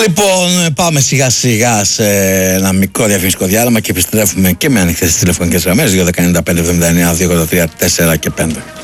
Λοιπόν, πάμε σιγά σιγά σε ένα μικρό διαφημιστικό διάλειμμα και επιστρέφουμε και με ανοιχτές τηλεφωνικές γραμμές 2.195.79 283 4 και 5.